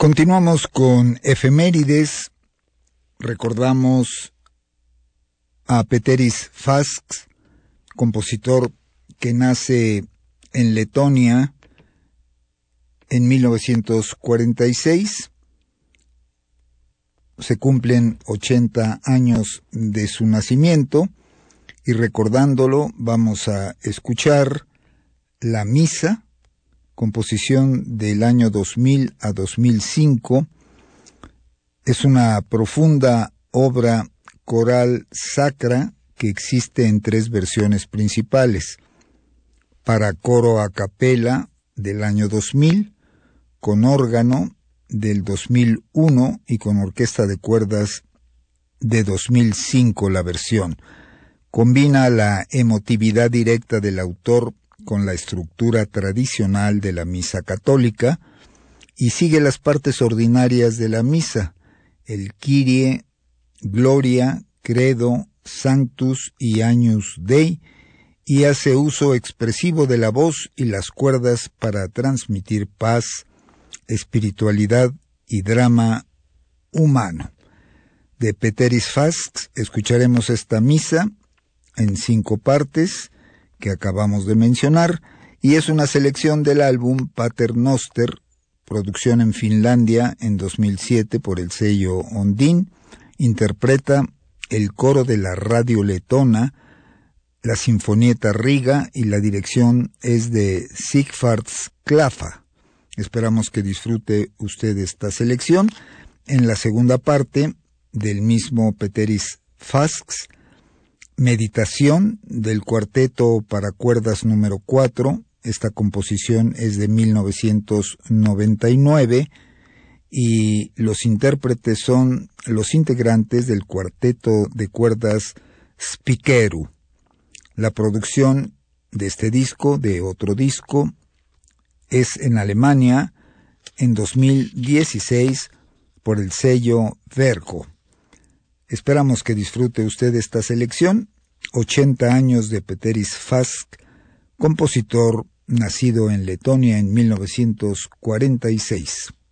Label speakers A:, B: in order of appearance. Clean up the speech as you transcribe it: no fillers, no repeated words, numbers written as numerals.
A: Continuamos con efemérides. Recordamos a Péteris Fasks, compositor que nace en Letonia en 1946. Se cumplen 80 años de su nacimiento y recordándolo vamos a escuchar la Misa, composición del año 2000 a 2005. Es una profunda obra coral sacra que existe en 3 versiones principales: para coro a capela del año 2000, con órgano del 2001 y con orquesta de cuerdas de 2005 la versión. Combina la emotividad directa del autor con la estructura tradicional de la misa católica y sigue las partes ordinarias de la misa, el Kyrie, Gloria, Credo, Sanctus y Agnus Dei, y hace uso expresivo de la voz y las cuerdas para transmitir paz, espiritualidad y drama humano. De Péteris Fasks escucharemos esta misa en 5 partes que acabamos de mencionar, y es una selección del álbum Pater Noster, producción en Finlandia en 2007 por el sello Ondine. Interpreta el coro de la radio letona, la Sinfonietta Riga, y la dirección es de Sigvards Klafa. Esperamos que disfrute usted esta selección. En la segunda parte del mismo Péteris Fasks, Meditación del cuarteto para cuerdas número 4. Esta composición es de 1999 y los intérpretes son los integrantes del cuarteto de cuerdas Spikeru. La producción de este disco, de otro disco, es en Alemania en 2016 por el sello Verco. Esperamos que disfrute usted esta selección. 80 años de Péteris Fask, compositor nacido en Letonia en 1946.